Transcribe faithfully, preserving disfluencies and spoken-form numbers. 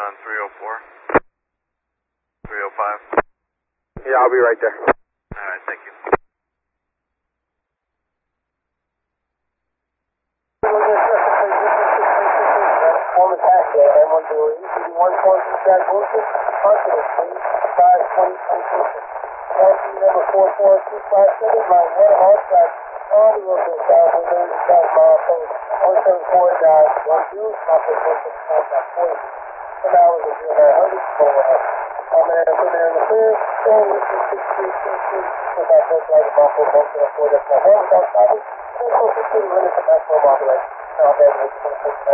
on three oh four. three oh five. Yeah, I'll be right there. Alright, thank you. Performance Access, M one zero E, one point two track Wilson, Confidence, please, five twenty twenty-six. L T number four four two five seven, line one, hard track, on the road to the south, and then the south mile, phase one seven four nine one two, Confidence one six four nine forty. Ten hours and zero nine hundred, forward. I'm in there in the third, and we can six three two two, with our first light of Buffalo, motion of four, that's my one, without stopping, and so fifteen minutes of maximum operation. Now, then, we can